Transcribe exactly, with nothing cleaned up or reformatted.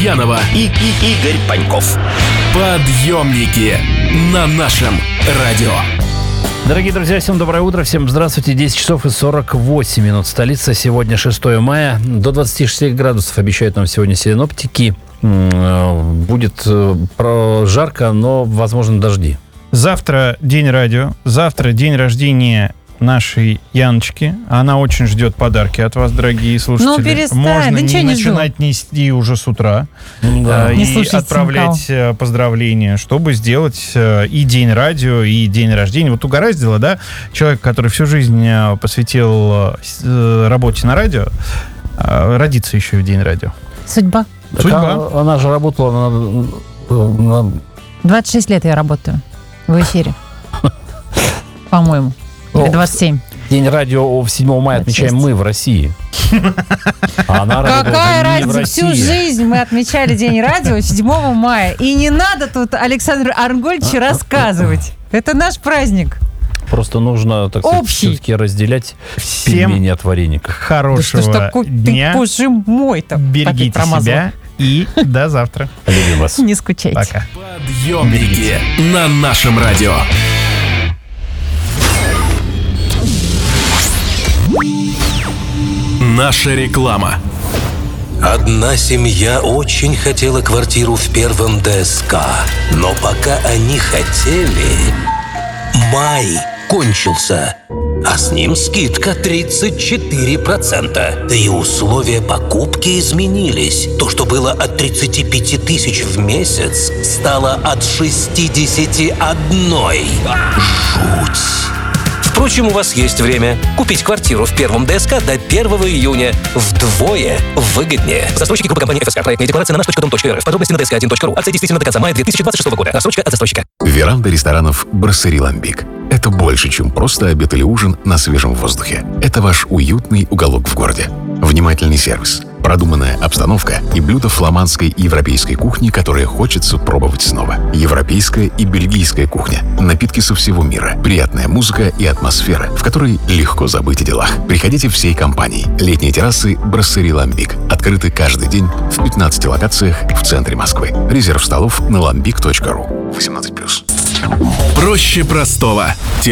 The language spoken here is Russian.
Гурьянова и, и Игорь Паньков. Подъемники на нашем радио. Дорогие друзья, всем доброе утро, всем здравствуйте. десять часов и сорок восемь минут. Столица, сегодня шестое мая. До двадцати шести градусов обещают нам сегодня синоптики. Будет жарко, но, возможно, дожди. Завтра день радио, завтра день рождения нашей Яночки. Она очень ждет подарки от вас, дорогие слушатели. Ну, перестань, Можно да не не начинать жду. нести уже с утра Да. э, Не и слушайте отправлять Симкал. э, поздравления, чтобы сделать э, и день радио, и день рождения. Вот угораздило, да, человек, который всю жизнь э, посвятил э, работе на радио, э, родиться еще и в день радио. Судьба. Так Судьба. Она, она же работала на, на- двадцать шесть лет я работаю в эфире. По-моему. Или О, двадцать семь. День радио седьмого мая отмечаем мы в России. А она работала Какая не в разница? Всю России. жизнь мы отмечали День радио седьмого мая. И не надо тут Александру Арнгольдовичу рассказывать. Это наш праздник. Просто нужно, так сказать, Общий. все-таки разделять Всем пельмени от вареника. Да что ж хорошего такое, ты, дня. боже мой-то. Берегите Опять промазала. себя и до завтра. Любим вас. Не скучайте. Пока. Подъемники на нашем радио. Наша реклама. Одна семья очень хотела квартиру в первом ДСК, но пока они хотели, май кончился, а с ним скидка тридцать четыре процента. Да и условия покупки изменились. То, что было от тридцати пяти тысяч в месяц, стало от шестидесяти одной. Жуть! Впрочем, у вас есть время купить квартиру в первом ДСК до первого июня вдвое выгоднее. Застройщики группы компании ФСК. Проектная декларация на наш точка дом точка рф. Подробности на дэ эс ка один точка ру. Акция действительно до конца мая две тысячи двадцать шестого года. Рассрочка от застройщика. Веранда ресторанов «Брасserie Lambic». Это больше, чем просто обед или ужин на свежем воздухе. Это ваш уютный уголок в городе. Внимательный сервис, продуманная обстановка и блюда фламандской и европейской кухни, которые хочется пробовать снова. Европейская и бельгийская кухня, напитки со всего мира, приятная музыка и атмосфера, в которой легко забыть о делах. Приходите всей компанией. Летние террасы «Брасserie Lambic» открыты каждый день в пятнадцати локациях в центре Москвы. Резерв столов на lambic точка ру. восемнадцать плюс. Проще простого.